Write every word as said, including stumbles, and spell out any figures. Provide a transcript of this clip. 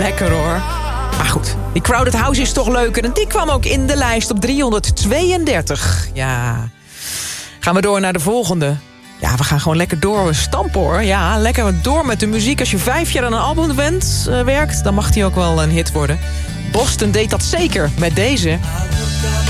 Lekker hoor. Maar goed, die Crowded House is toch leuker. En die kwam ook in de lijst op driehonderdtweeëndertig. Ja. Gaan we door naar de volgende. Ja, we gaan gewoon lekker door stampen hoor. Ja, lekker door met de muziek. Als je vijf jaar aan een album went, uh, werkt, dan mag die ook wel een hit worden. Boston deed dat zeker met deze.